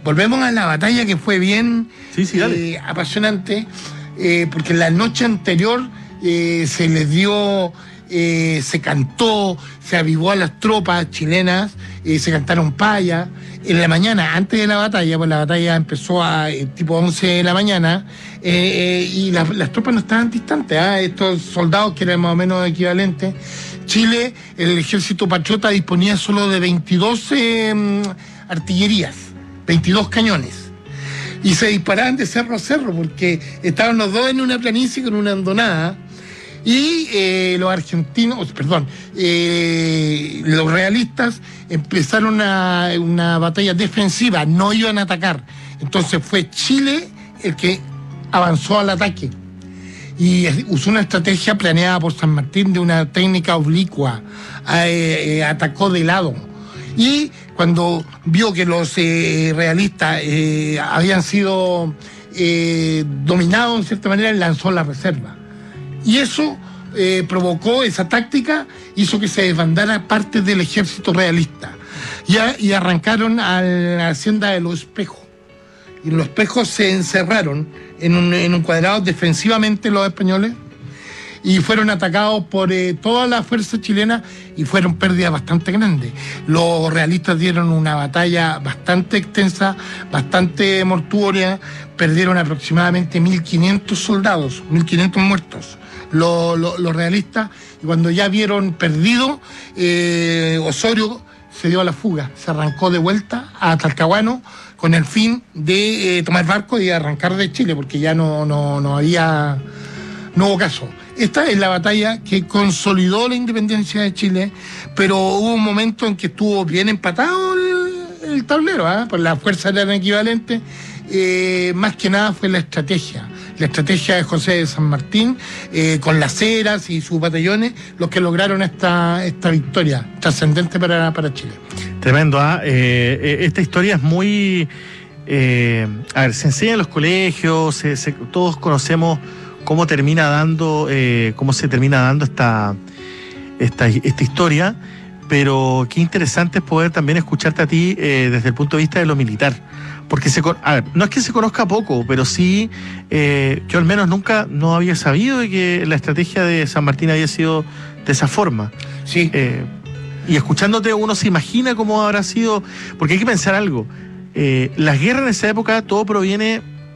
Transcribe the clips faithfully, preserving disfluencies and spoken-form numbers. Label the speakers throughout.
Speaker 1: volvemos a la batalla, que fue bien
Speaker 2: sí, sí,
Speaker 1: eh, apasionante, eh, porque la noche anterior eh, se les dio, eh, se cantó, se avivó a las tropas chilenas, eh, se cantaron payas. En la mañana, antes de la batalla, pues la batalla empezó a eh, tipo once de la mañana, eh, eh, y la, las tropas no estaban distantes, ¿eh? Estos soldados que eran más o menos equivalentes. Chile, el ejército patriota disponía solo de veintidós eh, artillerías, veintidós cañones, y se disparaban de cerro a cerro, porque estaban los dos en una planicie con una hondonada. Y eh, los argentinos, perdón, eh, los realistas empezaron una, una batalla defensiva, no iban a atacar. Entonces fue Chile el que avanzó al ataque y usó una estrategia planeada por San Martín de una técnica oblicua, eh, eh, atacó de lado. Y cuando vio que los eh, realistas eh, habían sido eh, dominados en cierta manera, lanzó la reserva. Y eso eh, provocó, esa táctica hizo que se desbandara parte del ejército realista. Y, a, y arrancaron a la hacienda de Los Espejos. Y en Los Espejos se encerraron en un, en un cuadrado defensivamente los españoles, y fueron atacados por eh, toda la fuerza chilena, y fueron pérdidas bastante grandes. Los realistas dieron una batalla bastante extensa, bastante mortuoria, perdieron aproximadamente mil quinientos soldados, mil quinientos muertos. Los, los, los realistas, y cuando ya vieron perdido, eh, Osorio se dio a la fuga, se arrancó de vuelta a Talcahuano con el fin de eh, tomar barco y arrancar de Chile, porque ya no, no, no había, no hubo caso. Esta es la batalla que consolidó la independencia de Chile, pero hubo un momento en que estuvo bien empatado el, el tablero, ¿eh? Pues las fuerzas eran equivalentes. Eh, más que nada fue la estrategia, la estrategia de José de San Martín, eh, con las Heras y sus batallones, los que lograron esta, esta victoria trascendente para, para Chile.
Speaker 2: Tremendo, ¿ah? ¿eh? Esta historia es muy... Eh, a ver, se enseña en los colegios, se, se, todos conocemos cómo termina dando, eh, cómo se termina dando esta, esta, esta historia, pero qué interesante es poder también escucharte a ti eh, desde el punto de vista de lo militar. Porque se, a ver, no es que se conozca poco, pero sí, eh, yo al menos nunca no había sabido de que la estrategia de San Martín había sido de esa forma.
Speaker 1: Sí.
Speaker 2: Eh, y escuchándote uno se imagina cómo habrá sido, porque hay que pensar algo. Eh, las guerras en esa época, todo proviene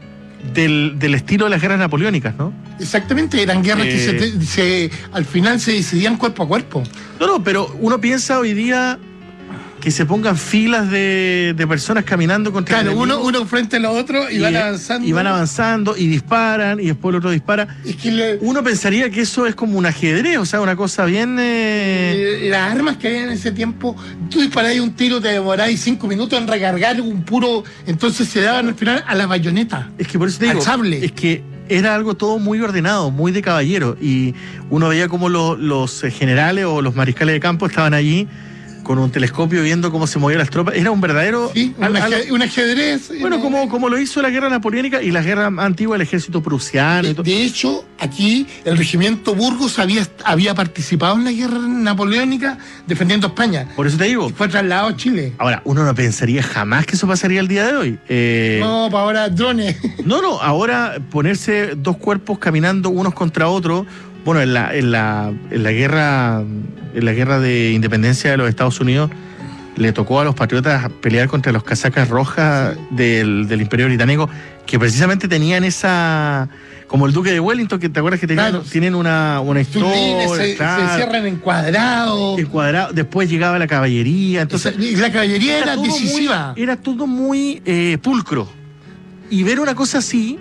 Speaker 2: del, del estilo de las guerras napoleónicas, ¿no?
Speaker 1: Exactamente, eran guerras eh, que se, se, al final se decidían cuerpo a cuerpo.
Speaker 2: No, no, pero uno piensa hoy día que se pongan filas de, de personas caminando contra
Speaker 1: claro,
Speaker 2: el
Speaker 1: uno, uno frente a los otros y, y van avanzando.
Speaker 2: Y van avanzando y disparan y después el otro dispara.
Speaker 1: Es que le,
Speaker 2: uno pensaría que eso es como un ajedrez, o sea, una cosa bien... Eh...
Speaker 1: Las armas que había en ese tiempo, tú disparáis un tiro, te demoráis cinco minutos en recargar un puro... Entonces se daban al final a la bayoneta.
Speaker 2: Es que por eso te digo,
Speaker 1: al sable.
Speaker 2: Es que era algo todo muy ordenado, muy de caballero. Y uno veía como los, los generales o los mariscales de campo estaban allí con un telescopio viendo cómo se movían las tropas. Era un verdadero...
Speaker 1: Sí, un, al, ajedrez, un ajedrez.
Speaker 2: Bueno, como, como lo hizo la guerra napoleónica y la guerra antigua, el ejército prusiano.
Speaker 1: De,
Speaker 2: y todo.
Speaker 1: de hecho, aquí el regimiento Burgos había, había participado en la guerra napoleónica defendiendo España.
Speaker 2: Por eso te digo.
Speaker 1: Y fue trasladado a Chile.
Speaker 2: Ahora, uno no pensaría jamás que eso pasaría el día de hoy. Eh,
Speaker 1: no, para ahora drones.
Speaker 2: No, no, ahora ponerse dos cuerpos caminando unos contra otros. Bueno, en la, en la, en la guerra, en la guerra de independencia de los Estados Unidos, le tocó a los patriotas pelear contra los casacas rojas del, del Imperio Británico, que precisamente tenían esa, como el Duque de Wellington, que te acuerdas que tenían, claro, tienen una, una historia.
Speaker 1: Se,
Speaker 2: claro,
Speaker 1: se cierran en cuadrado.
Speaker 2: En cuadrado. Después llegaba la caballería. Entonces,
Speaker 1: y la caballería era, era decisiva.
Speaker 2: Muy, era todo muy eh, pulcro. Y ver una cosa así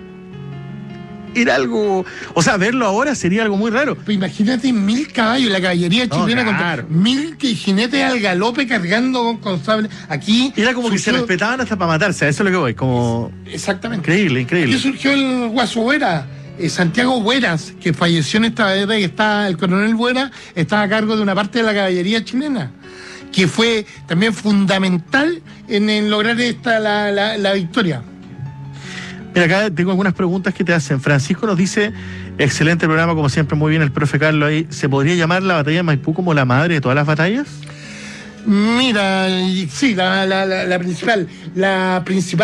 Speaker 2: era algo... O sea, verlo ahora sería algo muy raro.
Speaker 1: Pues imagínate mil caballos, la caballería chilena, no, claro, contra mil jinetes al galope cargando con, con sable. Aquí...
Speaker 2: Era como surgió... que se respetaban hasta para matarse, a eso es lo que voy. Como...
Speaker 1: Exactamente.
Speaker 2: Increíble, increíble.
Speaker 1: Aquí surgió el Guaso Buera, eh, Santiago Bueras, que falleció en esta guerra, y está, el coronel Buera estaba a cargo de una parte de la caballería chilena, que fue también fundamental en, en lograr esta la, la, la victoria.
Speaker 2: Mira, acá tengo algunas preguntas que te hacen. Francisco nos dice, excelente programa, como siempre, muy bien el profe Carlos ahí. ¿Se podría llamar la batalla de Maipú como la madre de todas las batallas?
Speaker 1: Mira, sí, la, la, la, la principal, la principal